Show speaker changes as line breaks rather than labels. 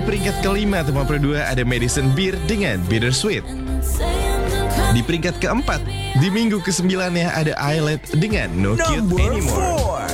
peringkat kelima atau kedua ada Madison Beer dengan Bittersweet. Di peringkat keempat, di minggu ke-9 ada Islet dengan No Cute Anymore.